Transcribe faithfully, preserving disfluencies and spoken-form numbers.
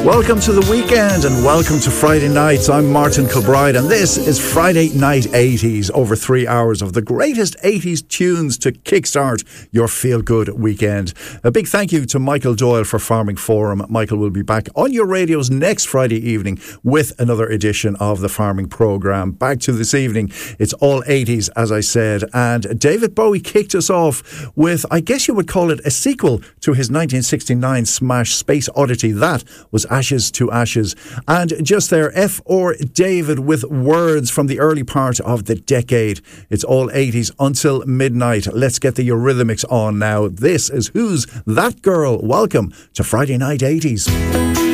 Welcome to the weekend and welcome to Friday nights. I'm Martin Kilbride and this is Friday Night eighties, over three hours of the greatest eighties tunes to kickstart your feel-good weekend. A big thank you to Michael Doyle for Farming Forum. Michael will be back on your radios next Friday evening with another edition of the Farming Programme. Back to this evening, it's all eighties, as I said, and David Bowie kicked us off with, I guess you would call it a sequel to his nineteen sixty-nine smash Space Oddity. That was Ashes to Ashes. And just there, F or David with Words from the early part of the decade. It's all eighties until midnight. Let's get the Eurythmics on now. This is Who's That Girl? Welcome to Friday Night eighties.